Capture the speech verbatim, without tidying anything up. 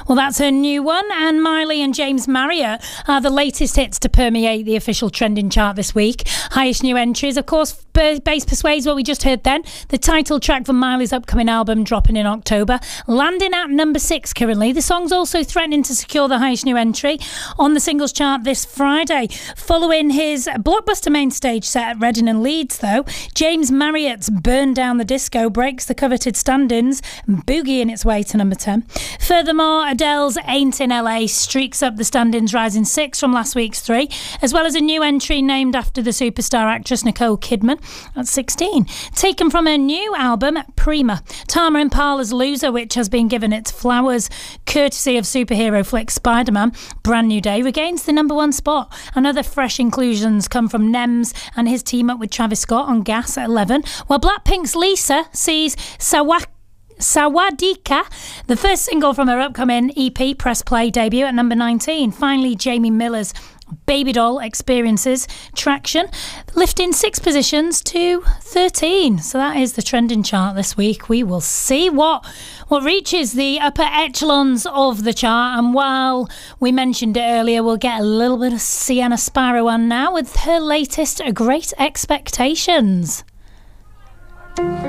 Well, that's her new one, and Miley and James Marriott are the latest hits to permeate the official trending chart this week. Highest new entries, of course, Bass Persuades, what we just heard then, the title track from Miley's upcoming album dropping in October, landing at number six currently. The song's also threatening to secure the highest new entry on the singles chart this Friday. Following his blockbuster main stage set at Reading and Leeds, though, James Marriott's Burn Down the Disco breaks the coveted stand-ins, boogieing its way to number ten. Furthermore, Adele's Ain't in L A streaks up the stand-ins, rising six from last week's three, as well as a new entry named after the superstar actress Nicole Kidman at sixteen. Taken from her new album, Prima, Tama Impala's Loser, which has been given its flowers courtesy of superhero flick Spider-Man, Brand New Day regains the number one spot. And other fresh inclusions come from Nems and his team up with Travis Scott on Gas at eleven, while Blackpink's Lisa sees Sawak Sawadika, the first single from her upcoming E P Press Play debut, at number nineteen. Finally, Jamie Miller's Baby Doll experiences traction, lifting six positions to thirteen. So that is the trending chart this week. We will see what what reaches the upper echelons of the chart. And while we mentioned it earlier, we'll get a little bit of Sienna Sparrow on now with her latest Great Expectations.